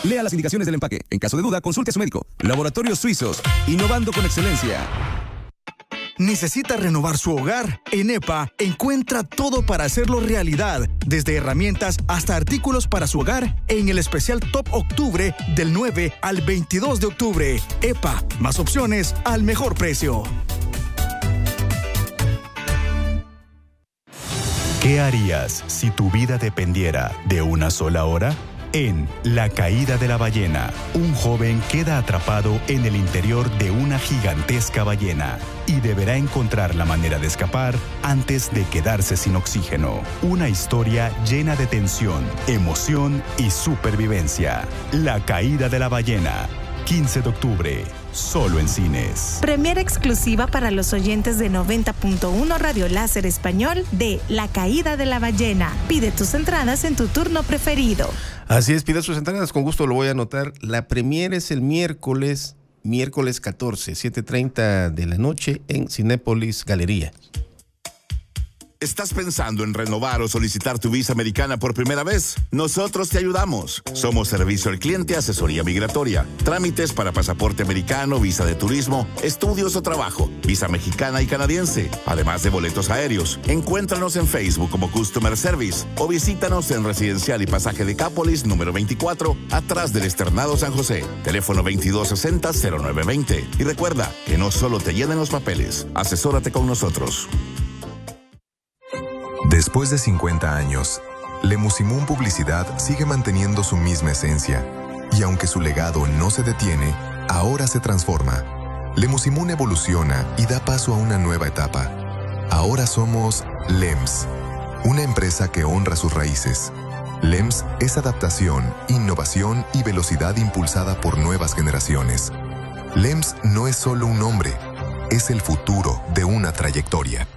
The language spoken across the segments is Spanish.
Lea las indicaciones del empaque. En caso de duda, consulte a su médico. Laboratorios Suizos, innovando con excelencia. ¿Necesita renovar su hogar? En EPA encuentra todo para hacerlo realidad, desde herramientas hasta artículos para su hogar en el especial Top Octubre del 9 al 22 de octubre. EPA, más opciones al mejor precio. ¿Qué harías si tu vida dependiera de una sola hora? En La caída de la ballena, un joven queda atrapado en el interior de una gigantesca ballena y deberá encontrar la manera de escapar antes de quedarse sin oxígeno. Una historia llena de tensión, emoción y supervivencia. La caída de la ballena, 15 de octubre, solo en cines. Premiere exclusiva para los oyentes de 90.1 Radio Láser Español de La caída de la ballena. Pide tus entradas en tu turno preferido. Así es, pide sus entradas, con gusto lo voy a anotar. La premiere es el miércoles 14, 7:30 de la noche en Cinépolis Galería. ¿Estás pensando en renovar o solicitar tu visa americana por primera vez? Nosotros te ayudamos. Somos servicio al cliente, asesoría migratoria, trámites para pasaporte americano, visa de turismo, estudios o trabajo, visa mexicana y canadiense, además de boletos aéreos. Encuéntranos en Facebook como Customer Service o visítanos en Residencial y Pasaje de Cápolis, número 24, atrás del Externado San José. Teléfono 2260-0920. Y recuerda que no solo te llenen los papeles, asesórate con nosotros. Después de 50 años, Lemusimún Publicidad sigue manteniendo su misma esencia. Y aunque su legado no se detiene, ahora se transforma. Lemusimún evoluciona y da paso a una nueva etapa. Ahora somos LEMS, una empresa que honra sus raíces. LEMS es adaptación, innovación y velocidad impulsada por nuevas generaciones. LEMS no es solo un nombre, es el futuro de una trayectoria.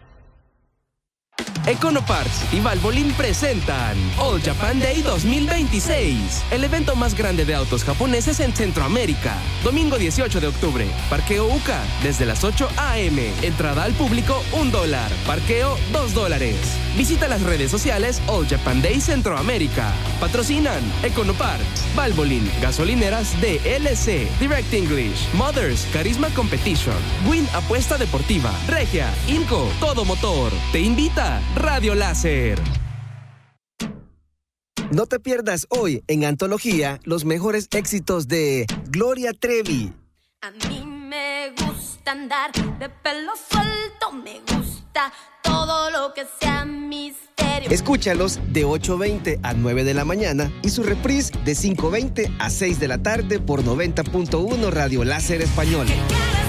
Econoparts y Valvoline presentan All Japan Day 2026, el evento más grande de autos japoneses en Centroamérica. Domingo 18 de octubre, Parqueo UCA, desde las 8 a.m. Entrada al público $1, parqueo $2. Visita las redes sociales All Japan Day Centroamérica. Patrocinan Econoparts, Valvoline, Gasolineras DLC, Direct English, Mothers, Carisma Competition, Win Apuesta Deportiva, Regia, Inco, Todo Motor. Te invita Radio Láser. No te pierdas hoy en Antología los mejores éxitos de Gloria Trevi. A mí me gusta andar de pelo suelto, me gusta todo lo que sea misterio. Escúchalos de 8:20 a 9 de la mañana y su reprise de 5:20 a 6 de la tarde por 90.1 Radio Láser Español.